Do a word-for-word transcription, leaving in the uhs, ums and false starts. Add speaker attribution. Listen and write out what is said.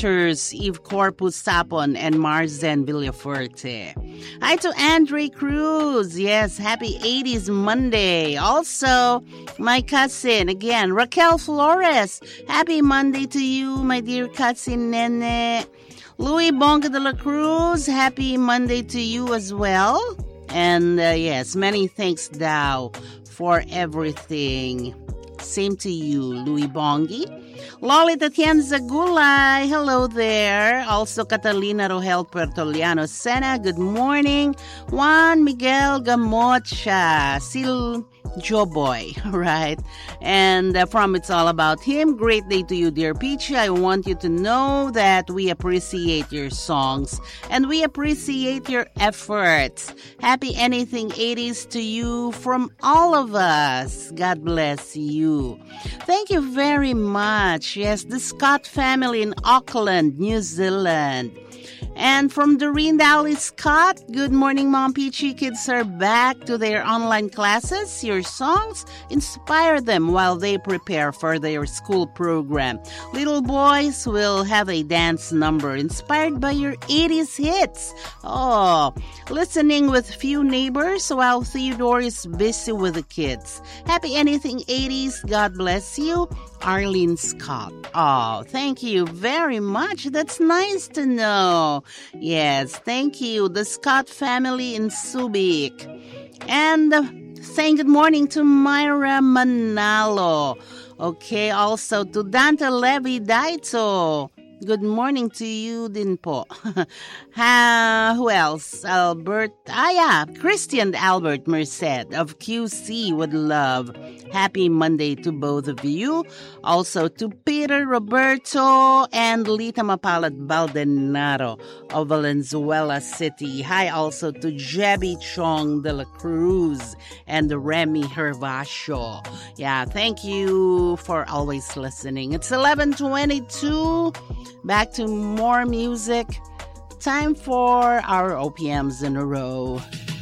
Speaker 1: daughters, Eve Corpus Sapon and Marzen Villafuerte. Hi to Andre Cruz. Yes, happy eighties Monday. Also, my cousin, again, Raquel Flores. Happy Monday to you, my dear cousin Nene. Louis Bonga de la Cruz, happy Monday to you as well. And uh, yes, many thanks, Dow, for everything. Same to you, Louis Bongi. Loli Tatiana Gulay, hello there. Also, Catalina Rogel Pertoliano Sena, good morning. Juan Miguel Gamocha, Sil Joboy, right? And uh, from It's All About Him, great day to you, dear Peachy. I want you to know that we appreciate your songs and we appreciate your efforts. Happy Anything eighties to you from all of us. God bless you. Thank you very much. Yes, the Scott family in Auckland, New Zealand. And from Doreen Dowley Scott, good morning, Mom Peachy. Kids are back to their online classes. Your songs inspire them while they prepare for their school program. Little boys will have a dance number inspired by your eighties hits. Oh, listening with few neighbors while Theodore is busy with the kids. Happy Anything eighties. God bless you. Arlene Scott. Oh, thank you very much. That's nice to know. Yes, thank you. The Scott family in Subic. And uh, saying good morning to Myra Manalo. Okay, also to Dante Levi Daito. Good morning to you din po. uh, who else? Albert, ah yeah, Christian Albert Merced of Q C would love. Happy Monday to both of you. Also to Peter Roberto and Lita Mapalad Baldenaro of Valenzuela City. Hi also to Jebby Chong de la Cruz and Remy Hervasio. Yeah, thank you for always listening. It's eleven twenty-two. Back to more music. Time for our O P Ms in a row.